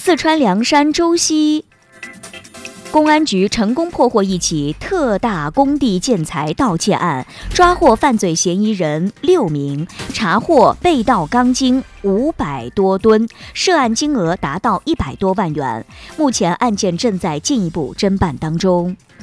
四川凉山周溪公安局成功破获一起特大工地建材盗窃案，抓获犯罪嫌疑人6名，查获被盗钢筋500多吨，涉案金额达到100多万元。目前案件正在进一步侦办当中。